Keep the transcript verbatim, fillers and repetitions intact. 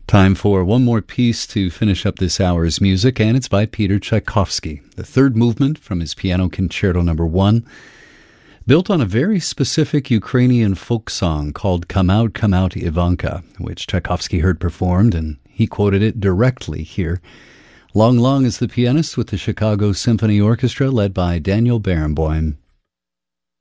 Time for one more piece to finish up this hour's music, and it's by Peter Tchaikovsky, the third movement from his Piano Concerto Number One, built on a very specific Ukrainian folk song called "Come Out, Come Out, Ivanka," which Tchaikovsky heard performed, and he quoted it directly here. Long Long is the pianist with the Chicago Symphony Orchestra, led by Daniel Barenboim.